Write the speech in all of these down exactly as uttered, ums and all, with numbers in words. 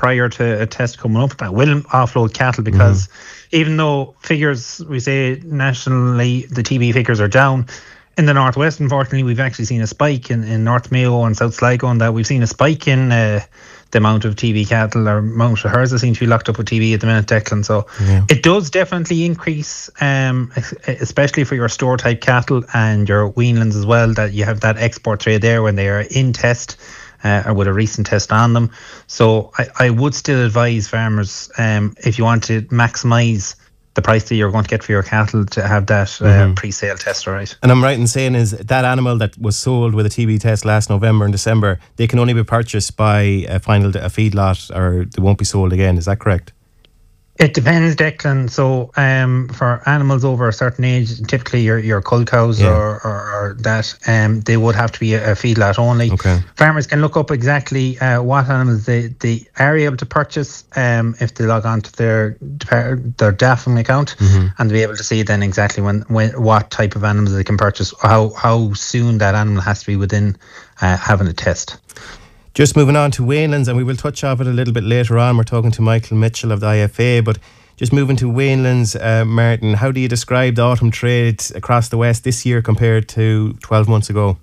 prior to a test coming up that will offload cattle, because mm-hmm. even though figures, we say nationally, the T B figures are down, in the Northwest, unfortunately, we've actually seen a spike in, in North Mayo and South Sligo, and that we've seen a spike in uh, the amount of T B cattle, or amount of herds that seem to be locked up with T B at the minute, Declan. So yeah. it does definitely increase, um, especially for your store type cattle and your weanlings as well, that you have that export trade there when they are in test uh, or with a recent test on them. So I, I would still advise farmers, um, if you want to maximise the price that you're going to get for your cattle, to have that uh, mm-hmm. pre-sale test, all right. And I'm right in saying is that animal that was sold with a T B test last November and December, they can only be purchased by a final a feedlot, or they won't be sold again. Is that correct? It depends, Declan. So um, for animals over a certain age, typically your your cull cows yeah. or, or, or that, um, they would have to be a, a feedlot only. Okay. Farmers can look up exactly uh, what animals they, they are able to purchase um, if they log on to their their D A F M account, mm-hmm. and be able to see then exactly when, when what type of animals they can purchase, how how soon that animal has to be within uh, having a test. Just moving on to weanlings, and we will touch on it a little bit later on. We're talking to Michael Mitchell of the I F A, but just moving to weanlings, uh, Martin, how do you describe the autumn trade across the West this year compared to twelve months ago?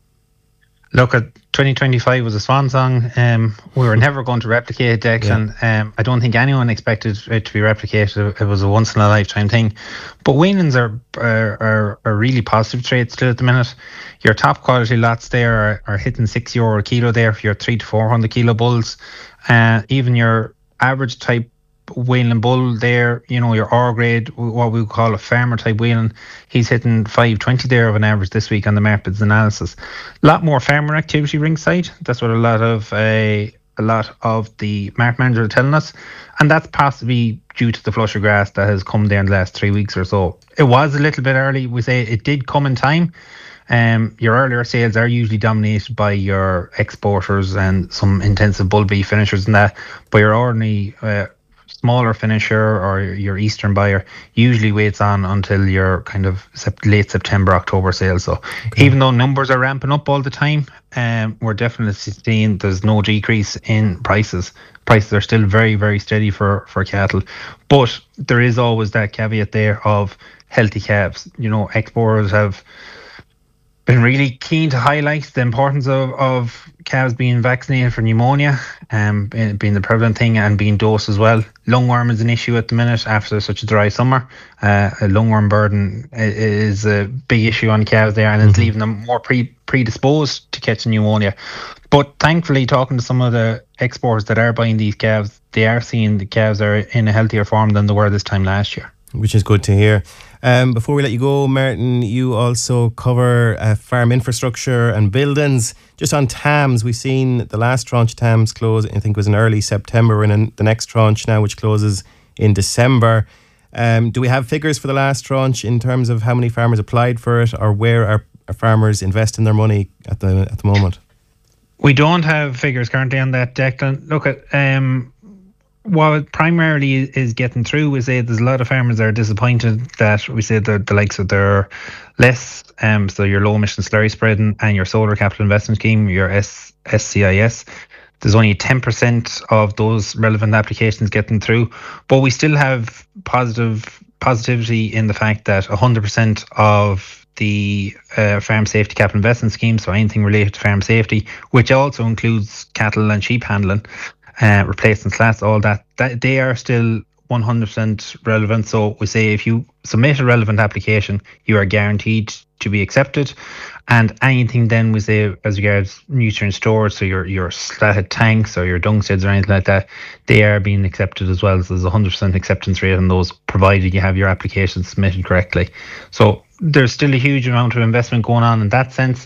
Look, at twenty twenty-five was a swan song. Um, we were never going to replicate it, Declan. Yeah. Um, I don't think anyone expected it to be replicated. It was a once in a lifetime thing. But weanlings are are, are are really positive trade still at the minute. Your top quality lots there are, are hitting six euro a kilo there for your three to four hundred kilo bulls. Uh, even your average type weanling bull there, you know, your R grade, what we would call a farmer type weanling, he's hitting five twenty there of an average this week on the Markets analysis. A lot more farmer activity ringside. That's what a lot of a a lot of the market managers are telling us, and that's possibly due to the flush of grass that has come there in the last three weeks or so. It was a little bit early. We say it did come in time. Um, your earlier sales are usually dominated by your exporters and some intensive bull beef finishers and that, but your ordinary uh, smaller finisher or your Eastern buyer usually waits on until your kind of sep- late September, October sales. So okay. even though numbers are ramping up all the time, um, we're definitely seeing there's no decrease in prices. Prices are still very, very steady for, for cattle. But there is always that caveat there of healthy calves. You know, exporters have been really keen to highlight the importance of, of calves being vaccinated for pneumonia, um, being the prevalent thing, and being dosed as well. Lungworm is an issue at the minute after such a dry summer. Uh, a lungworm burden is a big issue on calves there, and mm-hmm. it's leaving them more pre predisposed to catching pneumonia. But thankfully, talking to some of the exporters that are buying these calves, they are seeing the calves are in a healthier form than they were this time last year. Which is good to hear. Um, before we let you go, Martin, you also cover uh, farm infrastructure and buildings. Just on T A Ms, we've seen the last tranche of T A Ms close, I think it was in early September, and in the next tranche now, which closes in December. Um, do we have figures for the last tranche in terms of how many farmers applied for it, or where are, are farmers investing their money at the at the moment? We don't have figures currently on that, Declan. Look at um. what primarily is getting through, we say there's a lot of farmers that are disappointed that we say that the likes of their less, um, so your low emission slurry spreading and your solar capital investment scheme, your S C I S, there's only ten percent of those relevant applications getting through. But we still have positive positivity in the fact that one hundred percent of the uh, farm safety capital investment scheme, so anything related to farm safety, which also includes cattle and sheep handling, Uh, replacement slats, all that, that they are still one hundred percent relevant. So we say if you submit a relevant application, you are guaranteed to be accepted. And anything then we say as regards nutrient storage, so your your slatted tanks or your dung sheds or anything like that, they are being accepted as well. So there's a one hundred percent acceptance rate on those, provided you have your application submitted correctly. So there's still a huge amount of investment going on in that sense.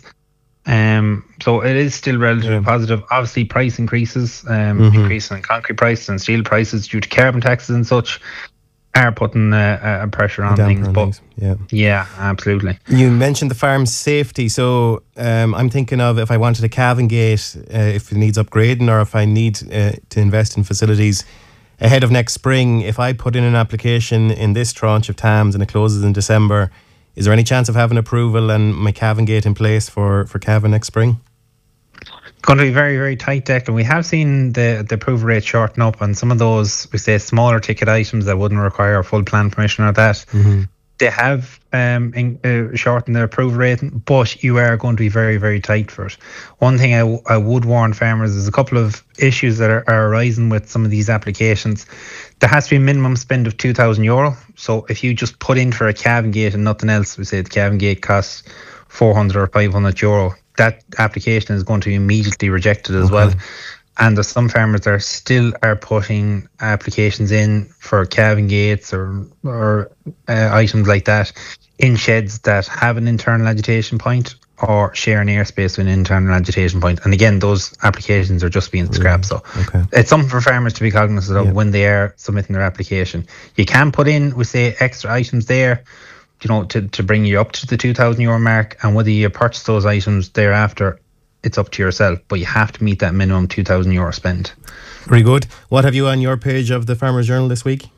Um, so it is still relatively yeah. positive. Obviously, price increases, um, mm-hmm. increasing in concrete prices and steel prices due to carbon taxes and such, are putting uh, a pressure on things. On but things. Yeah, yeah, absolutely. You mentioned the farm safety, so um, I'm thinking of if I wanted a calving gate, uh, if it needs upgrading, or if I need uh, to invest in facilities ahead of next spring. If I put in an application in this tranche of T A Ms and it closes in December, is there any chance of having approval and my calving gate in place for, for calving next spring? Going to be very, very tight, Declan. We have seen the, the approval rate shorten up on some of those, we say, smaller ticket items that wouldn't require full plan permission or that. Mm-hmm. They have um, in, uh, shortened their approval rate, but you are going to be very, very tight for it. One thing I, w- I would warn farmers is a couple of issues that are, are arising with some of these applications. There has to be a minimum spend of two thousand euro. So if you just put in for a calving gate and nothing else, we say the calving gate costs four hundred or five hundred euro, that application is going to be immediately rejected as okay. well. And there's some farmers that are still are putting applications in for calving gates or or uh, items like that in sheds that have an internal agitation point or share an airspace with an internal agitation point. And again, those applications are just being scrapped. So okay. it's something for farmers to be cognizant of yeah. when they are submitting their application. You can put in, we say, extra items there, you know, to, to bring you up to the two thousand euro mark, and whether you purchase those items thereafter, it's up to yourself, but you have to meet that minimum two thousand euro spend. Very good. What have you on your page of the Farmers Journal this week?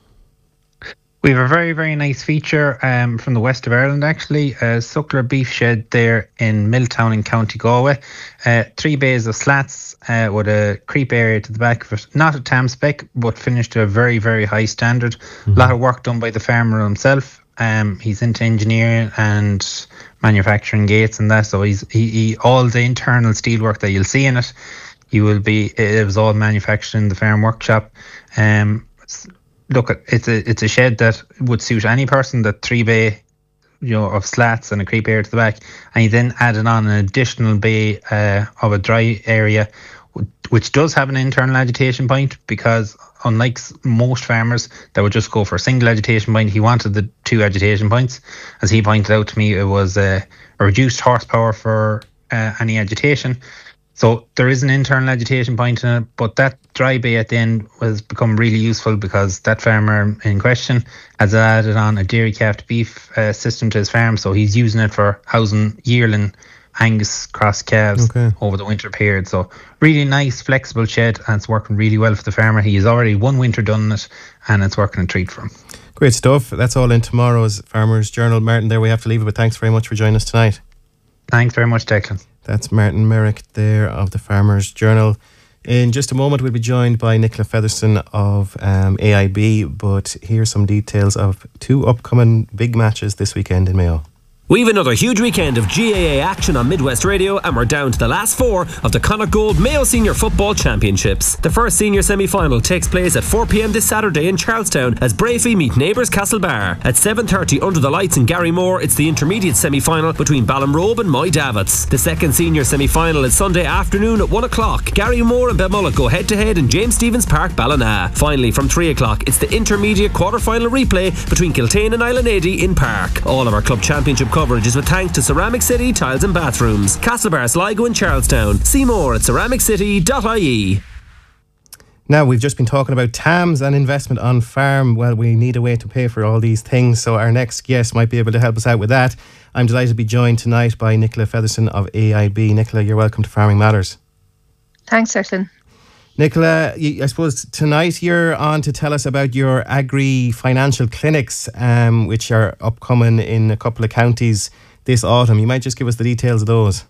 We have a very, very nice feature um, from the west of Ireland, actually. A suckler beef shed there in Milltown in County Galway. Uh, three bays of slats uh, with a creep area to the back of it. Not a tam spec, but finished to a very, very high standard. Mm-hmm. A lot of work done by the farmer himself. Um, he's into engineering and manufacturing gates and that, so he's he, he all the internal steelwork that you'll see in it, you will be it was all manufactured in the farm workshop. Um, look, it's a it's a shed that would suit any person. That three bay, you know, of slats and a creep area to the back, and you then added on an additional bay uh, of a dry area, which does have an internal agitation point, because unlike most farmers that would just go for a single agitation point, he wanted the two agitation points. As he pointed out to me, it was uh, a reduced horsepower for uh, any agitation. So there is an internal agitation point in it, but that dry bay at the end has become really useful because that farmer in question has added on a dairy calf to beef uh, system to his farm, so he's using it for housing yearling Angus cross calves okay. over the winter period. So really nice, flexible shed, and it's working really well for the farmer. He has already one winter done in it, and it's working a treat for him. Great stuff. That's all in tomorrow's Farmers Journal. Martin, there we have to leave it, but thanks very much for joining us tonight. Thanks very much, Declan. That's Martin Merrick there of the Farmers Journal. In just a moment, we'll be joined by Nicola Featherstone of um, A I B, but here's some details of two upcoming big matches this weekend in Mayo. We've another huge weekend of G A A action on Midwest Radio, and we're down to the last four of the Connacht Gold Mayo Senior Football Championships. The first senior semi-final takes place at four p.m. this Saturday in Charlestown as Brafey meet neighbours Castlebar. At seven thirty under the lights in Garrymore, it's the intermediate semi-final between Ballinrobe and Moy Davits. The second senior semi-final is Sunday afternoon at one o'clock. Garrymore and Belmullet go head-to-head in James Stephens Park, Ballina. Finally, from three o'clock, it's the intermediate quarter-final replay between Kiltane and Islandady in Park. All of our club championship coverage is with thanks to Ceramic City Tiles and Bathrooms, Castlebar, Sligo and Charlestown. See more at ceramic city dot I E. Now, we've just been talking about T A Ms and investment on farm. Well, we need a way to pay for all these things, so our next guest might be able to help us out with that. I'm delighted to be joined tonight by Nicola Featherstone of A I B. Nicola, you're welcome to Farming Matters. Thanks, Declan. Nicola, I suppose tonight you're on to tell us about your agri-financial clinics, um, which are upcoming in a couple of counties this autumn. You might just give us the details of those.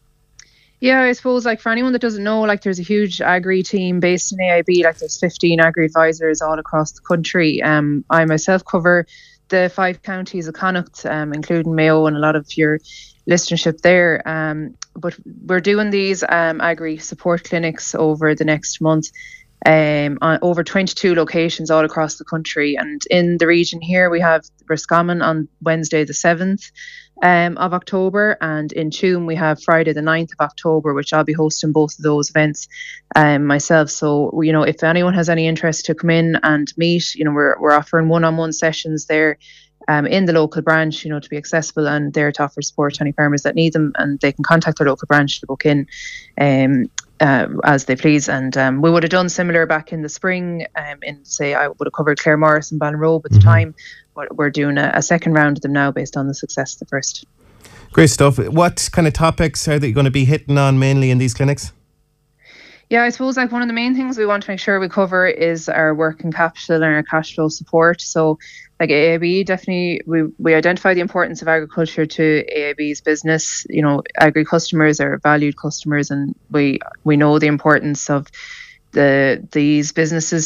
Yeah, I suppose, like, for anyone that doesn't know, like, there's a huge agri team based in A I B. Like, there's fifteen agri advisors all across the country. Um, I myself cover the five counties of Connacht, um, including Mayo and a lot of your listenership there. Um, but we're doing these um, agri support clinics over the next month, um, on over twenty-two locations all across the country. And in the region here, we have Roscommon on Wednesday the seventh um, of October, and in Tuam we have Friday the ninth of October, which I'll be hosting both of those events um, myself. So, you know, if anyone has any interest to come in and meet, you know, we're we're offering one-on-one sessions there Um, in the local branch, you know, to be accessible and there to offer support to any farmers that need them, and they can contact their local branch to book in um, uh, as they please. And um, we would have done similar back in the spring. Um, in say, I would have covered Claremorris and Ballinrobe at the mm-hmm. time, but we're doing a, a second round of them now based on the success of the first. Great stuff. What kind of topics are they going to be hitting on mainly in these clinics? Yeah, I suppose like one of the main things we want to make sure we cover is our working capital and our cash flow support. So like A I B, definitely we, we identify the importance of agriculture to A I B's business. You know, agri customers are valued customers, and we we know the importance of the these businesses